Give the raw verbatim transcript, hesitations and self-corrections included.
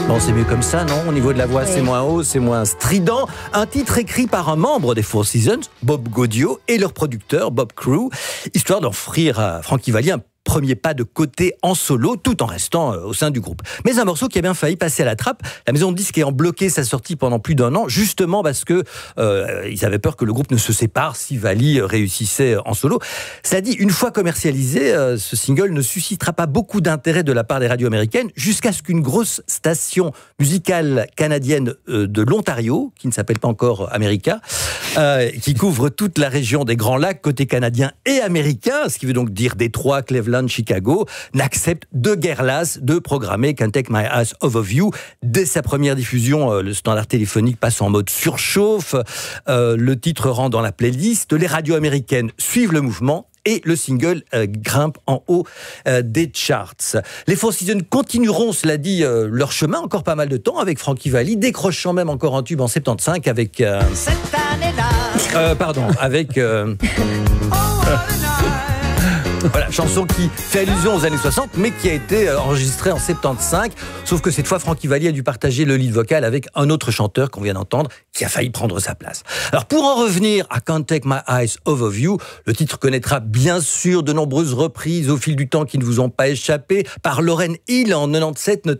Bon, c'est mieux comme ça, non? Au niveau de la voix, oui. C'est moins haut, c'est moins strident. Un titre écrit par un membre des Four Seasons, Bob Gaudio, et leur producteur, Bob Crew, histoire d'offrir à Frankie Valli un premier pas de côté en solo, tout en restant euh, au sein du groupe. Mais un morceau qui a bien failli passer à la trappe. La maison de disques ayant bloqué sa sortie pendant plus d'un an, justement parce que euh, ils avaient peur que le groupe ne se sépare si Valli réussissait en solo. Cela dit, une fois commercialisé, euh, ce single ne suscitera pas beaucoup d'intérêt de la part des radios américaines, jusqu'à ce qu'une grosse station musicale canadienne euh, de l'Ontario, qui ne s'appelle pas encore America, euh, qui couvre toute la région des Grands Lacs, côté canadien et américain, ce qui veut donc dire Détroit, Cleveland, Chicago, n'accepte de guerre lasse de programmer Can't Take My Eyes Off of You. Dès sa première diffusion, euh, le standard téléphonique passe en mode surchauffe. Euh, le titre rentre dans la playlist. Les radios américaines suivent le mouvement et le single euh, grimpe en haut euh, des charts. Les Four Seasons continueront, cela dit, euh, leur chemin encore pas mal de temps avec Frankie Valli, décrochant même encore un tube en soixante-quinze avec... Euh, Cette année-là euh, Pardon, avec... Euh, Voilà, chanson qui fait allusion aux années soixante, mais qui a été enregistrée en soixante-quinze. Sauf que cette fois, Frankie Valli a dû partager le lead vocal avec un autre chanteur qu'on vient d'entendre, qui a failli prendre sa place. Alors, pour en revenir à Can't Take My Eyes Off of You, le titre connaîtra bien sûr de nombreuses reprises au fil du temps qui ne vous ont pas échappé, par Lauryn Hill en quatre-vingt-dix-sept notamment.